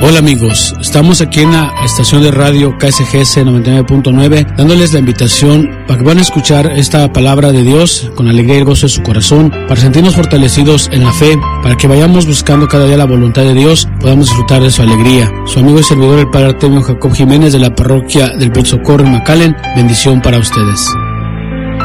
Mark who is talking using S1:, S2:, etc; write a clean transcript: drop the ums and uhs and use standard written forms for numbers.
S1: Hola amigos, estamos aquí en la estación de radio KSGS 99.9 dándoles la invitación para que van a escuchar esta palabra de Dios con alegría y gozo de su corazón, para sentirnos fortalecidos en la fe, para que vayamos buscando cada día la voluntad de Dios, podamos disfrutar de su alegría. Su amigo y servidor el Padre Artemio Jacob Jiménez de la parroquia del Buen Socorro en McAllen, bendición para ustedes.